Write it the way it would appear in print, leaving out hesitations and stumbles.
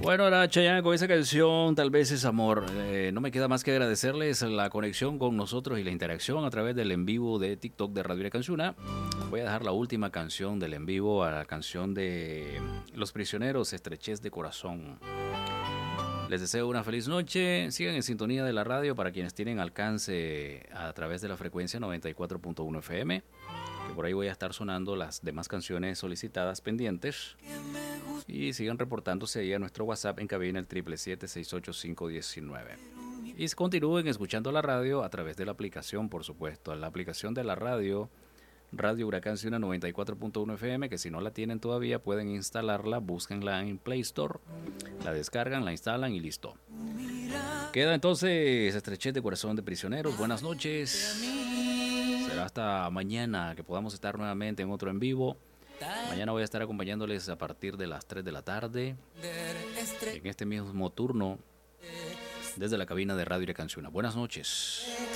Bueno, ahora Chayanne con esa canción Tal vez es amor. No me queda más que agradecerles la conexión con nosotros y la interacción a través del en vivo de TikTok de Radio Cansuna. Voy a dejar la última canción del en vivo a la canción de Los Prisioneros, Estrechez de Corazón. Les deseo una feliz noche. Sigan en sintonía de la radio para quienes tienen alcance a través de la frecuencia 94.1 FM. Que por ahí voy a estar sonando las demás canciones solicitadas pendientes. Y sigan reportándose ahí a nuestro WhatsApp en cabina el 777-685-19. Y continúen escuchando la radio a través de la aplicación, por supuesto. La aplicación de la radio, Radio Huracán Ciuna 94.1 FM, que si no la tienen todavía pueden instalarla, búsquenla en Play Store, la descargan, la instalan y listo. Queda entonces Estrechez de Corazón de Prisioneros. Buenas noches. Será hasta mañana que podamos estar nuevamente en otro en vivo. Mañana voy a estar acompañándoles a partir de las 3 de la tarde en este mismo turno desde la cabina de Radio Cansuna. Buenas noches.